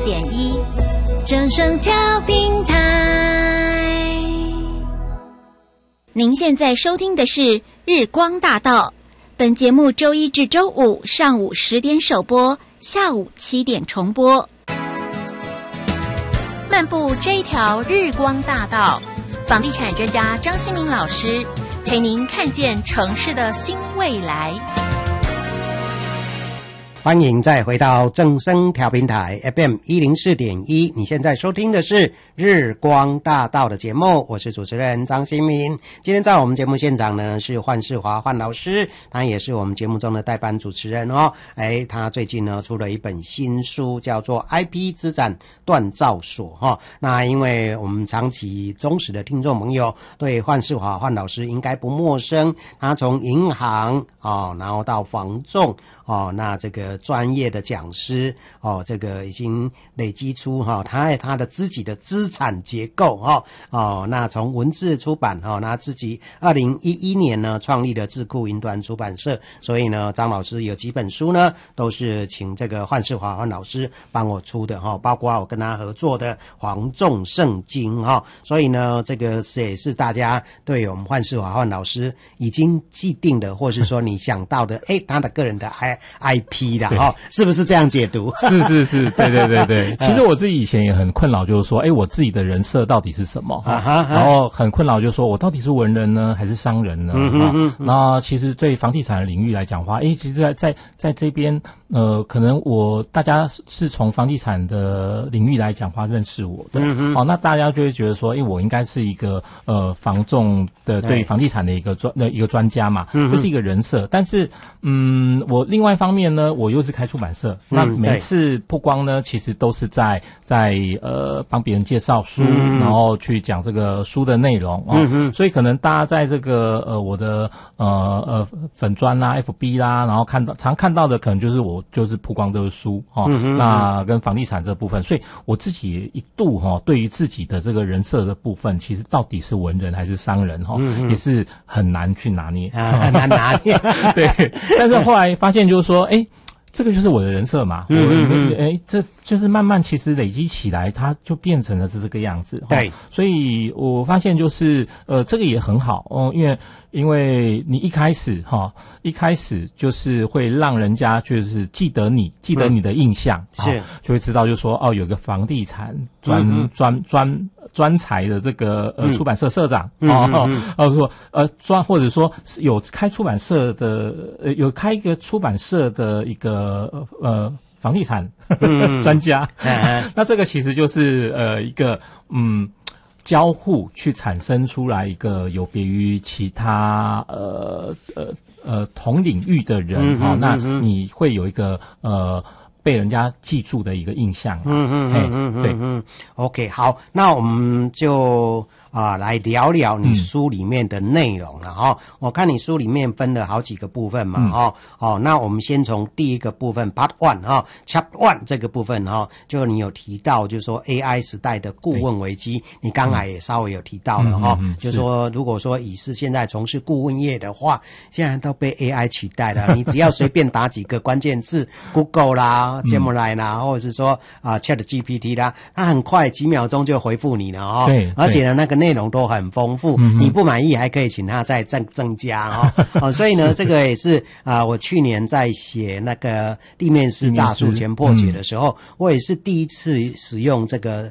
104.1正声调频台。您现在收听的是日光大道，本节目周一至周五上午10点首播，下午7点重播。漫步这一条日光大道，房地产专家张新民老师陪您看见城市的新未来。 欢迎再回到正声调频台 FM 104.1，你现在收听的是日光大道的节目，我是主持人张新民。今天在我们节目现场呢是范世华范老师，他也是我们节目中的代班主持人哦。他最近呢出了一本新书，叫做 IP 资产锻造所哈。那因为我们长期忠实的听众朋友对范世华范老师应该不陌生，他从银行然后到房仲那这个专业的讲师这个已经累积出他的自己的资产结构那从文字出版那自己2011年呢创立了智库云端出版社，所以呢张老师有几本书呢都是请这个范世华范老师帮我出的包括我跟他合作的黄仲圣经所以呢这个也是大家对我们范世华范老师已经既定的，或是说你想到的他的个人的 IP 啦是不是这样解读？ 是，对。其实我自己以前也很困扰，就是说我自己的人设到底是什么然后很困扰，就是说我到底是文人呢还是商人呢那其实对房地产的领域来讲的话其实在这边可能大家是从房地产的领域来讲话认识我的那大家就会觉得说我应该是一个房仲的对房地产的一个专家嘛这是一个人设。但是我另外一方面呢我又是开出版社那每次曝光呢其实都是在帮别人介绍书然后去讲这个书的内容所以可能大家在这个我的粉专啦 FB 啦然后常看到的可能就是我就是曝光这个书那跟房地产这部分，所以我自己一度对于自己的这个人设的部分其实到底是文人还是商人也是很难去拿捏很难拿捏对，但是后来发现就是说这个就是我的人设嘛这就是慢慢其实累积起来它就变成了这个样子对， 所以我发现就是这个也很好因为你一开始就是会让人家就是记得你的印象是就会知道就是说有个房地产专才的这个出版社社长或者说有开出版社的有开一个出版社的一个房地产专家那这个其实就是一个交互去产生出来一个有别于其他同领域的人那你会有一个被人家记住的一个印象对 OK 好，那我们就来聊聊你书里面的内容了我看你书里面分了好几个部分嘛那我们先从第一个部分 Part 1 Chapter 1这个部分就你有提到就是说 AI 时代的顾问危机，你刚才也稍微有提到了就是说如果说是现在从事顾问业的话，现在都被 AI 取代了你只要随便打几个关键字Google 啦Gemini 啦或者是说ChatGPT 啦，它很快几秒钟就回复你了对， 而且呢那个内容都很丰富你不满意还可以请他再增加所以呢这个也是我去年在写那个地面师诈术全破解的时候我也是第一次使用这个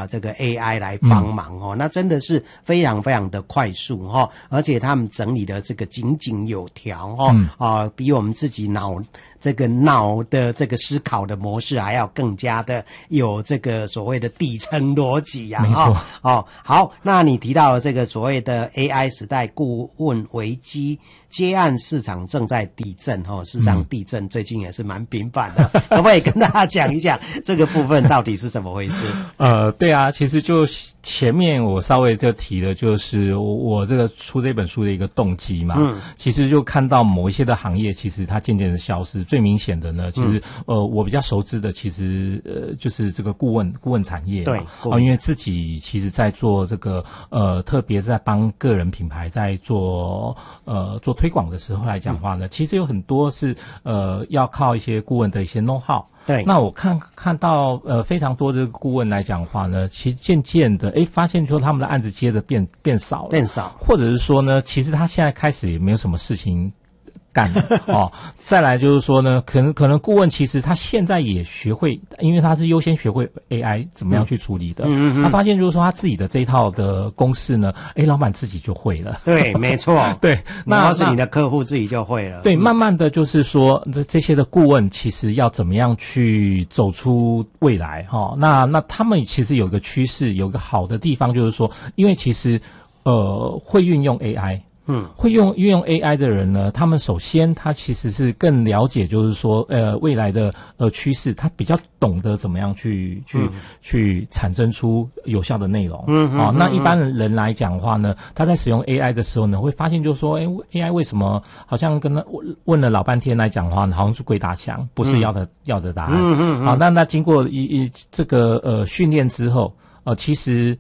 AI 来帮忙那真的是非常非常的快速而且他们整理的这个井井有条比我们自己脑的这个思考的模式还要更加的有这个所谓的底层逻辑没错好，那你提到了这个所谓的 AI 时代顾问危机，接案市场正在地震事实上地震最近也是蛮频繁的可不可以跟大家讲一下这个部分到底是怎么回事？ 对啊，其实就前面我稍微就提了，就是我这个出这本书的一个动机嘛其实就看到某一些的行业其实它渐渐的消失，最明显的呢其实我比较熟知的其实就是这个顾问产业对因为自己其实在做这个特别在帮个人品牌在做推广的时候来讲的话呢，其实有很多是要靠一些顾问的一些 know how。 对， 那我看到非常多的顾问来讲的话呢，其实渐渐的发现说他们的案子接的变少了，或者是说呢，其实他现在开始也没有什么事情干哦。再来就是说呢，可能顾问其实他现在也学会，因为他是优先学会 AI 怎么样去处理的。他发现就是说他自己的这一套的公式呢，老板自己就会了。 对，没错。对， 那是你的客户自己就会了。 对，慢慢的就是说这些的顾问其实要怎么样去走出未来哈。那他们其实有一个趋势，有一个好的地方就是说，因为其实会运用 AI。会运用 AI 的人呢，他们首先他其实是更了解，就是说未来的趋势，他比较懂得怎么样去产生出有效的内容。那一般人来讲的话呢，他在使用 AI 的时候呢，会发现就是说AI 为什么好像跟他问了老半天来讲的话，好像是鬼打墙，不是要的答案。好，那经过这个训练之后，其实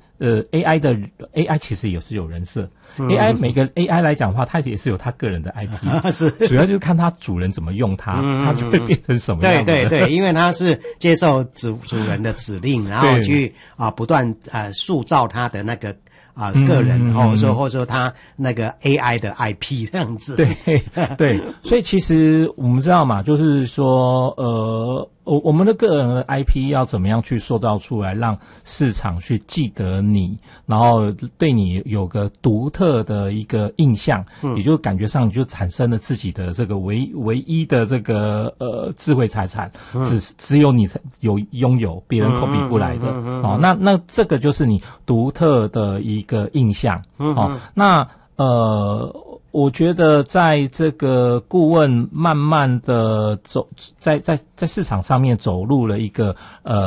AI 其实也是有人设。AI 每个 AI 来讲的话，它也是有它个人的 IP， 是主要就是看它主人怎么用它，它就会变成什么样子。 对，因为它是接受主人的指令，然后去不断塑造它的那个个人，或者说他那个 AI 的 IP 这样子。 对，所以其实我们知道嘛，就是说我们的个人的 IP 要怎么样去塑造出来，让市场去记得你，然后对你有个独特的一个印象，也就感觉上你就产生了自己的这个唯一的这个智慧财产，只有你拥有，别人 copy 不来的。那这个就是你独特的一个印象。那我觉得在这个顾问慢慢的在市场上面走入了一个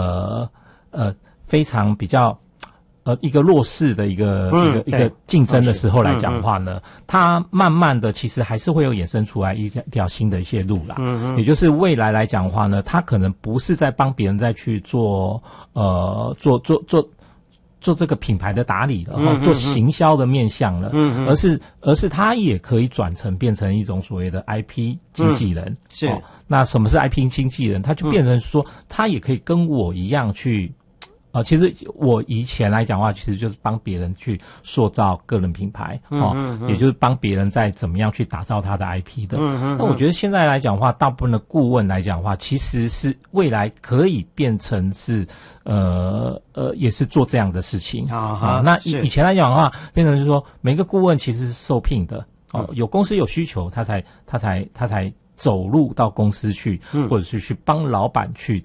非常比较一个弱势的一个竞争的时候来讲的话呢，它慢慢的其实还是会有衍生出来一条新的一些路啦。也就是未来来讲的话呢，它可能不是在帮别人再去做这个品牌的打理了，做行销的面向了，而是它也可以转成变成一种所谓的 IP 经纪人。是，那什么是 IP 经纪人？它就变成说，他也可以跟我一样去。其实我以前来讲的话，其实就是帮别人去塑造个人品牌，也就是帮别人在怎么样去打造他的 IP 的。那我觉得现在来讲的话，大部分的顾问来讲的话，其实是未来可以变成是也是做这样的事情。那以前来讲的话，变成是说每个顾问其实是受聘的，有公司有需求，他才走入到公司去，或者是去帮老板去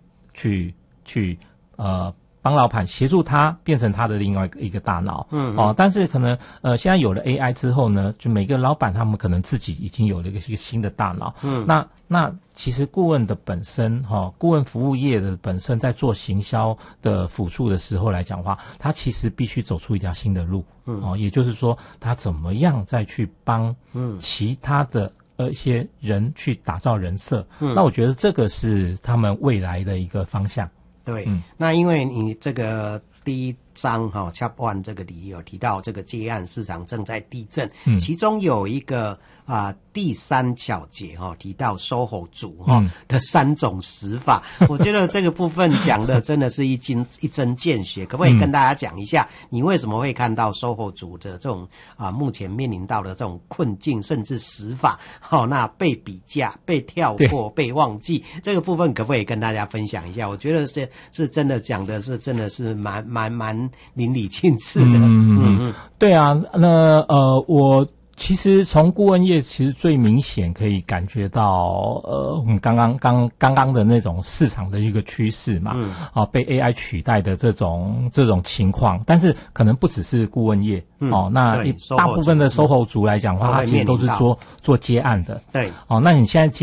帮老板协助他变成他的另外一个大脑。但是可能现在有了 AI 之后呢，就每个老板他们可能自己已经有了一个新的大脑。那其实顾问的本身顾问服务业的本身在做行销的辅助的时候来讲的话，他其实必须走出一条新的路。也就是说他怎么样再去帮其他的一些人去打造人设。那我觉得这个是他们未来的一个方向。 对，那因为你这个第一章Chapter 1这个里有提到这个接案市场正在地震，其中有一个第3小节提到 SOHO 族的3种死法，我觉得这个部分讲的真的是一针见血，可不可以跟大家讲一下，你为什么会看到 SOHO 族的这种目前面临到的这种困境，甚至死法，那被比价、被跳过、被忘记，这个部分可不可以跟大家分享一下？我觉得是真的讲的是真的是蛮淋漓尽致的。 对啊，那我其实从顾问业其实最明显可以感觉到我们刚刚的那种市场的一个趋势嘛，被 AI 取代的这种情况，但是可能不只是顾问业那大部分的SOHO族来讲的话，他其实都是做接案的。对，那你现在